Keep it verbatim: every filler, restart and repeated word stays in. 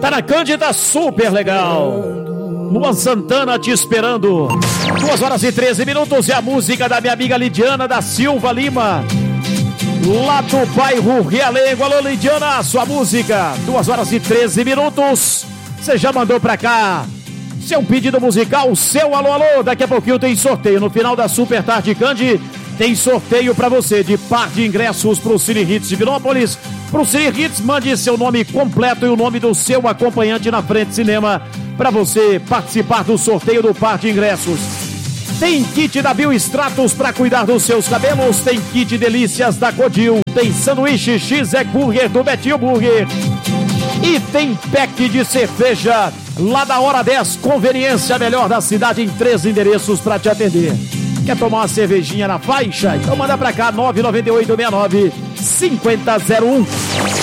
Tá na Cândida, super legal. Luan Santana te esperando. duas horas e treze minutos e a música da minha amiga Lidiana da Silva Lima, lá do bairro Realengo. Alô, Lidiana, sua música. duas horas e treze minutos. Você já mandou pra cá seu pedido musical, seu alô, alô. Daqui a pouquinho tem sorteio. No final da Super Tarde Candi, tem sorteio pra você de par de ingressos pro Cine Hits de Vinópolis. Pro Cine Hits, mande seu nome completo e o nome do seu acompanhante na Frente Cinema para você participar do sorteio do par de ingressos. Tem kit da Biostratos para cuidar dos seus cabelos, tem kit delícias da Codil, tem sanduíche X-Egg Burger do Betinho Burger e tem pack de cerveja lá da Hora dez, conveniência melhor da cidade, em três endereços para te atender. Quer tomar uma cervejinha na faixa? Então manda pra cá, nove nove oito seis nove cinco zero zero um.